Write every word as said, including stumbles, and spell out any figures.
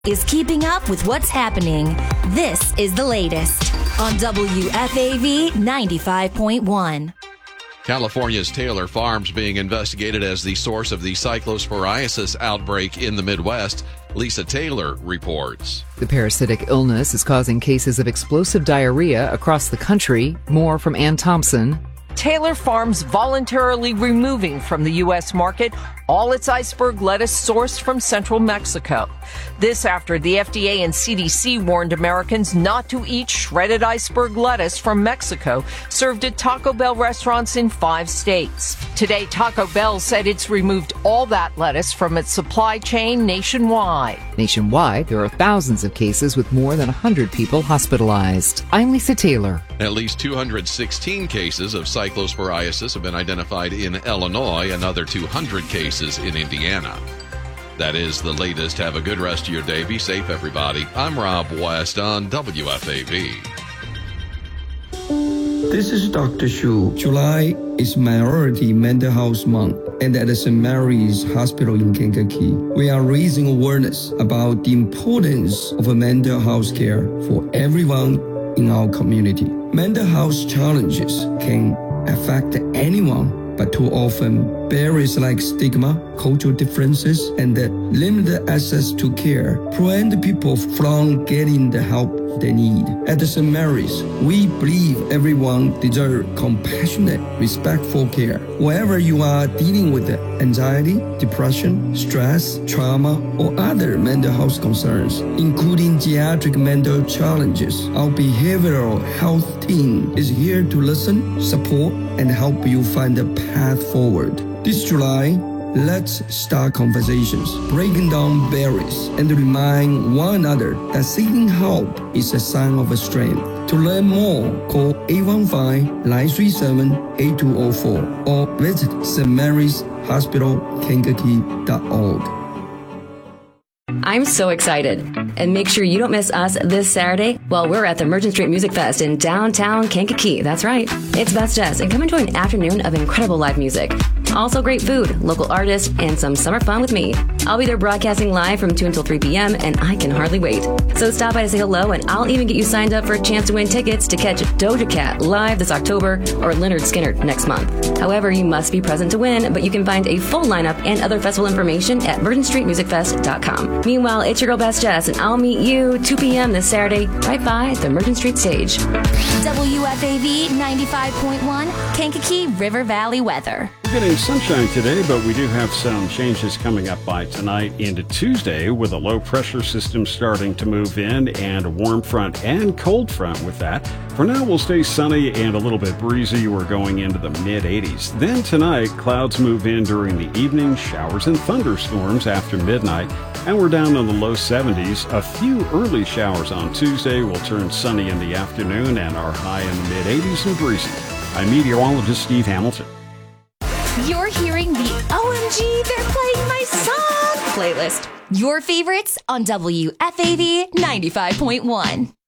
is keeping up with what's happening. This is the latest on W F A V ninety-five point one. California's Taylor Farms being investigated as the source of the cyclosporiasis outbreak in the Midwest. Lisa Taylor reports. The parasitic illness is causing cases of explosive diarrhea across the country. More from Ann Thompson. Taylor Farms voluntarily removing from the U S market all its iceberg lettuce sourced from central Mexico. This after the F D A and C D C warned Americans not to eat shredded iceberg lettuce from Mexico, served at Taco Bell restaurants in five states. Today, Taco Bell said it's removed all that lettuce from its supply chain nationwide. Nationwide, there are thousands of cases with more than one hundred people hospitalized. I'm Lisa Taylor. At least two hundred sixteen cases of cyclosporiasis have been identified in Illinois, another two hundred cases in Indiana. That is the latest. Have a good rest of your day. Be safe, everybody. I'm Rob West on W F A V. This is Doctor Shu. July is Minority Mental Health Month, and at the Saint Mary's Hospital in Kankakee, we are raising awareness about the importance of a mental health care for everyone in our community. Mental health challenges can affect anyone, but too often barriers like stigma, cultural differences, and the limited access to care prevent people from getting the help they need. At the Saint Mary's, we believe everyone deserves compassionate, respectful care. Wherever you are dealing with anxiety, depression, stress, trauma, or other mental health concerns, including geriatric mental challenges, our behavioral health team is here to listen, support, and help you find a path forward. This July, let's start conversations, breaking down barriers, and remind one another that seeking help is a sign of strength. To learn more, call eight one five, nine three seven, eight two zero four or visit Saint Mary's Hospital Kankakee dot org. I'm so excited. And make sure you don't miss us this Saturday while we're at the Merchant Street Music Fest in downtown Kankakee. That's right. It's Best Jazz, and come enjoy an afternoon of incredible live music. Also great food, local artists, and some summer fun with me. I'll be there broadcasting live from two until three p.m., and I can hardly wait. So stop by to say hello, and I'll even get you signed up for a chance to win tickets to catch Doja Cat live this October or Leonard Skinner next month. However, you must be present to win, but you can find a full lineup and other festival information at merchant street music fest dot com. Meanwhile, it's your girl Best Jess, and I'll meet you two p.m. this Saturday right by the Merchant Street stage. W F A V ninety-five point one, Kankakee River Valley weather. We're getting sunshine today, but we do have some changes coming up by tonight into Tuesday with a low pressure system starting to move in and a warm front and cold front with that. For now, we'll stay sunny and a little bit breezy. We're going into the mid eighties. Then tonight, clouds move in during the evening, showers and thunderstorms after midnight, and we're down in the low seventies. A few early showers on Tuesday will turn sunny in the afternoon and our high in the mid eighties and breezy. I'm meteorologist Steve Hamilton. You're hearing the O M G, they're playing my song playlist. Your favorites on W F A V ninety-five point one.